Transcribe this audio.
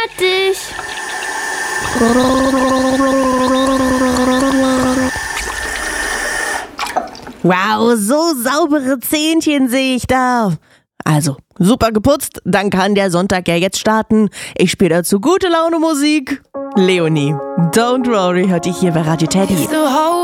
Fertig. Wow, so saubere Zähnchen sehe ich da. Also, super geputzt, dann kann der Sonntag ja jetzt starten. Ich spiele dazu gute Laune Musik. Leonie, Don't Worry hört ihr hier bei Radio Teddy.